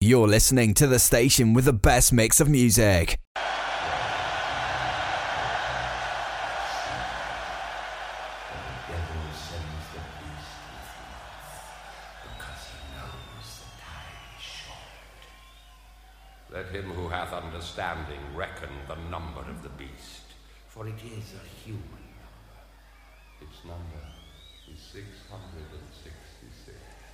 You're listening to the station with the best mix of music. Let him who hath understanding reckon the number of the beast, for it is a human number. Its number is 666.